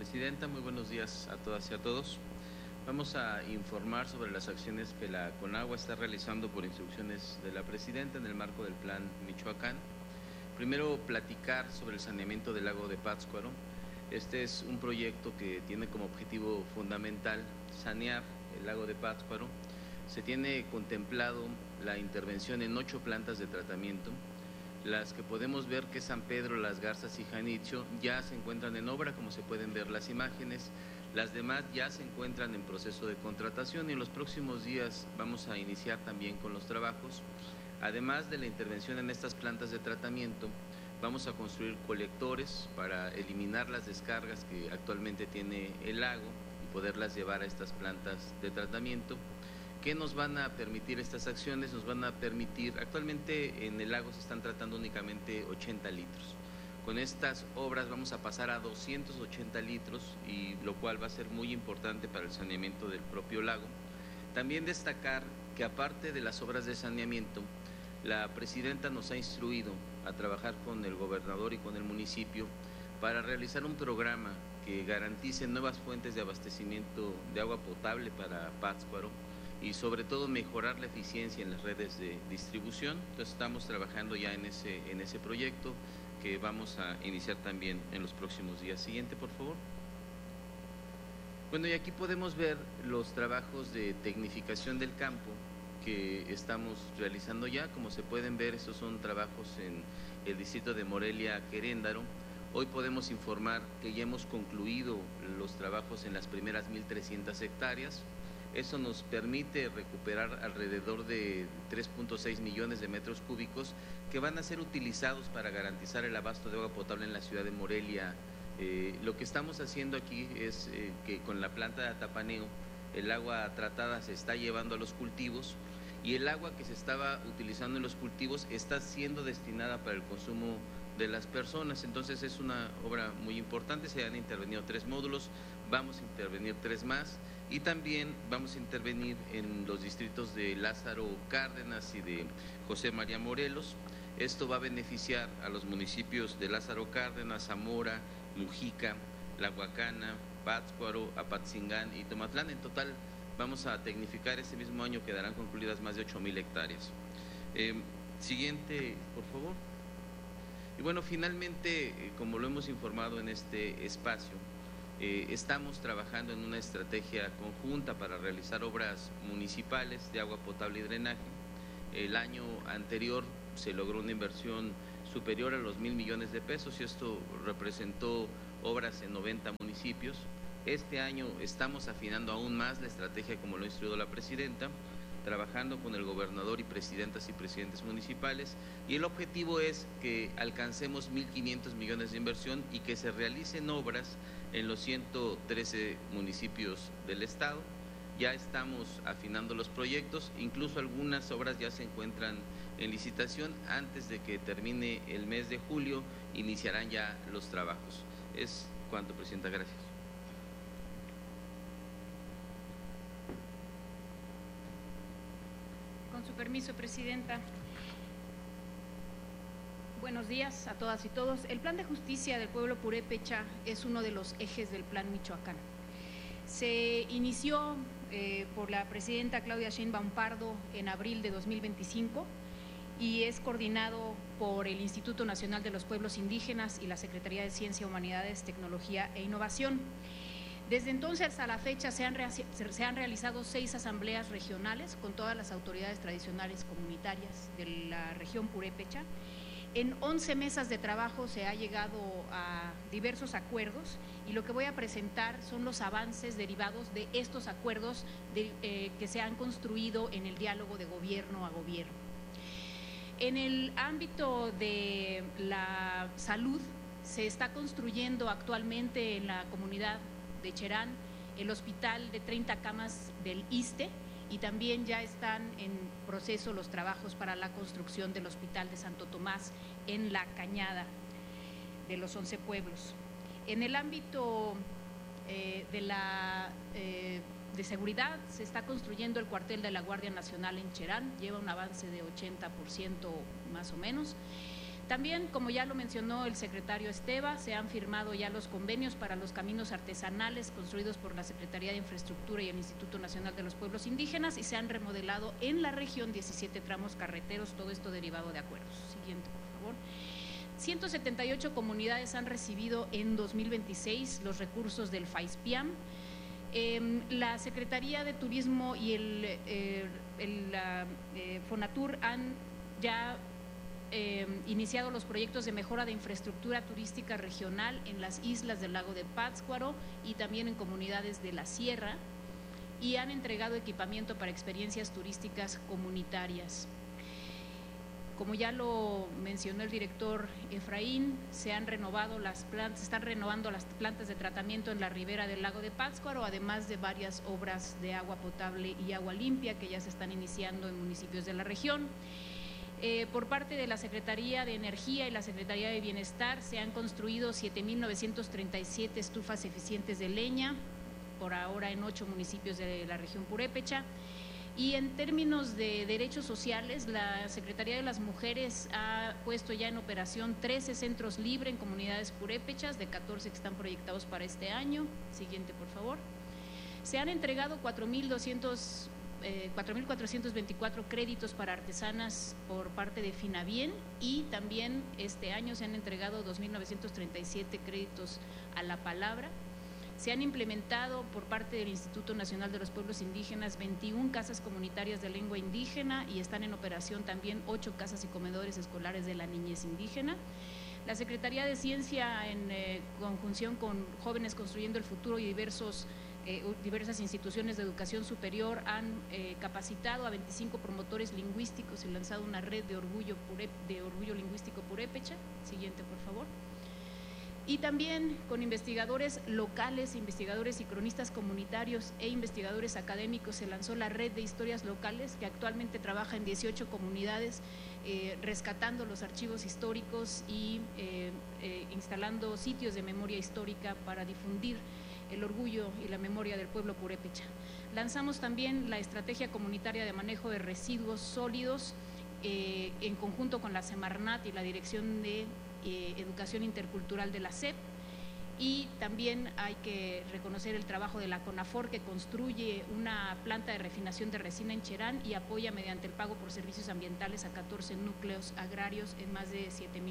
Presidenta. Muy buenos días a todas y a todos. Vamos a informar sobre las acciones que la CONAGUA está realizando por instrucciones de la Presidenta en el marco del Plan Michoacán. Primero, platicar sobre el saneamiento del lago de Pátzcuaro. Este es un proyecto que tiene como objetivo fundamental sanear el lago de Pátzcuaro. Se tiene contemplado la intervención en 8 plantas de tratamiento. Las que podemos ver, que San Pedro, Las Garzas y Janitzio, ya se encuentran en obra, como se pueden ver las imágenes. Las demás ya se encuentran en proceso de contratación y en los próximos días vamos a iniciar también con los trabajos. Además de la intervención en estas plantas de tratamiento, vamos a construir colectores para eliminar las descargas que actualmente tiene el lago y poderlas llevar a estas plantas de tratamiento. ¿Qué nos van a permitir estas acciones? Nos van a permitir, actualmente en el lago se están tratando únicamente 80 litros. Con estas obras vamos a pasar a 280 litros, y lo cual va a ser muy importante para el saneamiento del propio lago. También destacar que aparte de las obras de saneamiento, la Presidenta nos ha instruido a trabajar con el gobernador y con el municipio para realizar un programa que garantice nuevas fuentes de abastecimiento de agua potable para Pátzcuaro, y sobre todo mejorar la eficiencia en las redes de distribución. Entonces estamos trabajando ya en ese proyecto que vamos a iniciar también en los próximos días. Siguiente, por favor. Bueno, y aquí podemos ver los trabajos de tecnificación del campo que estamos realizando ya. Como se pueden ver, estos son trabajos en el distrito de Morelia, Queréndaro. Hoy podemos informar que ya hemos concluido los trabajos en las primeras 1.300 hectáreas. Eso nos permite recuperar alrededor de 3.6 millones de metros cúbicos que van a ser utilizados para garantizar el abasto de agua potable en la ciudad de Morelia. Lo que estamos haciendo aquí es que con la planta de atapaneo el agua tratada se está llevando a los cultivos, y el agua que se estaba utilizando en los cultivos está siendo destinada para el consumo de las personas. Entonces es una obra muy importante. Se han intervenido 3 módulos, vamos a intervenir 3 más, y también vamos a intervenir en los distritos de Lázaro Cárdenas y de José María Morelos. Esto va a beneficiar a los municipios de Lázaro Cárdenas, Zamora, Mujica, La Huacana, Pátzcuaro, Apatzingán y Tomatlán. En total vamos a tecnificar este mismo año, quedarán concluidas más de 8,000 hectáreas. Siguiente, por favor. Y bueno, finalmente, como lo hemos informado en este espacio, estamos trabajando en una estrategia conjunta para realizar obras municipales de agua potable y drenaje. El año anterior se logró una inversión superior a los 1,000 millones de pesos, y esto representó obras en 90 municipios. Este año estamos afinando aún más la estrategia, como lo ha instruido la Presidenta, trabajando con el gobernador y presidentas y presidentes municipales, y el objetivo es que alcancemos 1,500 millones de inversión y que se realicen obras en los 113 municipios del estado. Ya estamos afinando los proyectos, incluso algunas obras ya se encuentran en licitación. Antes de que termine el mes de julio iniciarán ya los trabajos. Es cuanto, Presidenta. Gracias. Con su permiso, Presidenta. Buenos días a todas y todos. El Plan de Justicia del Pueblo Purépecha es uno de los ejes del Plan Michoacán. Se inició por la Presidenta Claudia Sheinbaum Pardo en abril de 2025 y es coordinado por el Instituto Nacional de los Pueblos Indígenas y la Secretaría de Ciencia, Humanidades, Tecnología e Innovación. Desde entonces a la fecha se han realizado 6 asambleas regionales con todas las autoridades tradicionales comunitarias de la región purépecha. En 11 mesas de trabajo se ha llegado a diversos acuerdos, y lo que voy a presentar son los avances derivados de estos acuerdos que se han construido en el diálogo de gobierno a gobierno. En el ámbito de la salud, se está construyendo actualmente en la comunidad de Cherán el hospital de 30 camas del ISSSTE, y también ya están en proceso los trabajos para la construcción del Hospital de Santo Tomás en La Cañada de los 11 pueblos. En el ámbito de seguridad, se está construyendo el cuartel de la Guardia Nacional en Cherán, lleva un avance de 80% más o menos. También, como ya lo mencionó el secretario Esteva, se han firmado ya los convenios para los caminos artesanales construidos por la Secretaría de Infraestructura y el Instituto Nacional de los Pueblos Indígenas y se han remodelado en la región 17 tramos carreteros, todo esto derivado de acuerdos. Siguiente, por favor. 178 comunidades han recibido en 2026 los recursos del FAISPIAM. La Secretaría de Turismo y la Fonatur han ya iniciado los proyectos de mejora de infraestructura turística regional en las islas del lago de Pátzcuaro y también en comunidades de la sierra y han entregado equipamiento para experiencias turísticas comunitarias. Como ya lo mencionó el director Efraín, están renovando las plantas de tratamiento en la ribera del lago de Pátzcuaro, además de varias obras de agua potable y agua limpia que ya se están iniciando en municipios de la región. Por parte de la Secretaría de Energía y la Secretaría de Bienestar se han construido 7.937 estufas eficientes de leña, por ahora en 8 municipios de la región purépecha. Y en términos de derechos sociales, la Secretaría de las Mujeres ha puesto ya en operación 13 centros libres en comunidades purépechas, de 14 que están proyectados para este año. Siguiente, por favor. Se han entregado 4.424 créditos para artesanas por parte de Finabien y también este año se han entregado 2.937 créditos a la palabra. Se han implementado por parte del Instituto Nacional de los Pueblos Indígenas 21 casas comunitarias de lengua indígena y están en operación también 8 casas y comedores escolares de la niñez indígena. La Secretaría de Ciencia, en conjunción con Jóvenes Construyendo el Futuro y diversas instituciones de educación superior, han capacitado a 25 promotores lingüísticos y lanzado una red de orgullo lingüístico purépecha. Siguiente, por favor. Y también con investigadores locales, investigadores y cronistas comunitarios e investigadores académicos se lanzó la red de historias locales que actualmente trabaja en 18 comunidades rescatando los archivos históricos y instalando sitios de memoria histórica para difundir el orgullo y la memoria del pueblo purépecha. Lanzamos también la estrategia comunitaria de manejo de residuos sólidos en conjunto con la Semarnat y la Dirección de Educación Intercultural de la SEP, y también hay que reconocer el trabajo de la CONAFOR, que construye una planta de refinación de resina en Cherán y apoya mediante el pago por servicios ambientales a 14 núcleos agrarios en más de 7,000